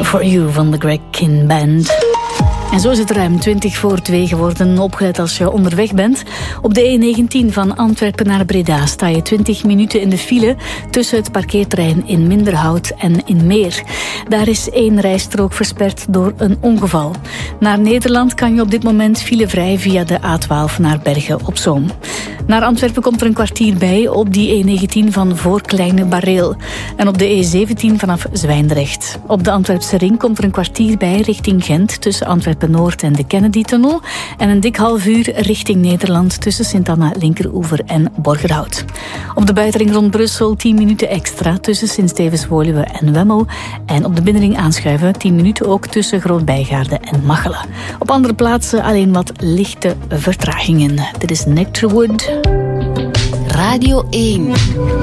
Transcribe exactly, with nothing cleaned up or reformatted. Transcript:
For You van de Greg Kihn Band. En zo is het ruim twintig voor twee geworden. Opgelet als je onderweg bent. Op de E negentien van Antwerpen naar Breda sta je twintig minuten in de file tussen het parkeerterrein in Minderhout en in Meer. Daar is één rijstrook versperd door een ongeval. Naar Nederland kan je op dit moment filevrij via de A twaalf naar Bergen op Zoom. Naar Antwerpen komt er een kwartier bij op die E negentien van voor Kleine Bareel. En op de E zeventien vanaf Zwijndrecht. Op de Antwerpse ring komt er een kwartier bij richting Gent tussen Antwerpen-Noord en de Kennedy-tunnel. En een dik half uur richting Nederland tussen Sint-Anna, Linkeroever en Borgerhout. Op de buitenring rond Brussel tien minuten extra tussen Sint-Stevens-Woluwe en Wemmel. En op de binnenring aanschuiven tien minuten ook tussen Groot-Bijgaarde en Machelen. Op andere plaatsen alleen wat lichte vertragingen. Dit is Nectarwood. Radio één.